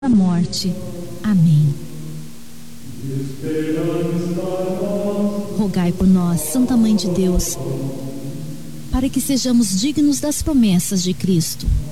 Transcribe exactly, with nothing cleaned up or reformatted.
da morte. Amém. Rogai por nós, Santa Mãe de Deus, para que sejamos dignos das promessas de Cristo.